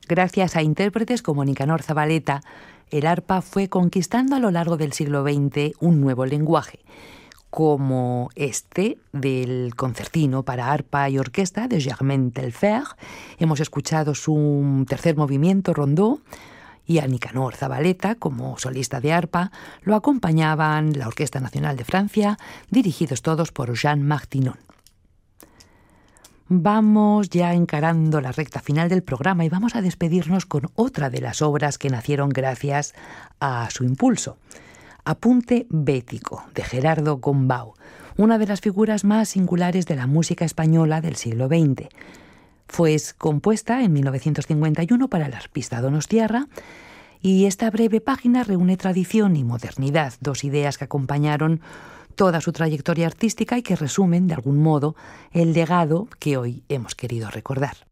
Gracias a intérpretes como Nicanor Zabaleta, el arpa fue conquistando a lo largo del siglo XX un nuevo lenguaje, como este del concertino para arpa y orquesta de Germain Telfer. Hemos escuchado su tercer movimiento, Rondeau, y a Nicanor Zabaleta, como solista de arpa, lo acompañaban la Orquesta Nacional de Francia, dirigidos todos por Jean Martinon. Vamos ya encarando la recta final del programa y vamos a despedirnos con otra de las obras que nacieron gracias a su impulso. Apunte Bético, de Gerardo Gombau, una de las figuras más singulares de la música española del siglo XX. Fue compuesta en 1951 para el arpista Donostiarra, y esta breve página reúne tradición y modernidad, dos ideas que acompañaron toda su trayectoria artística y que resumen, de algún modo, el legado que hoy hemos querido recordar.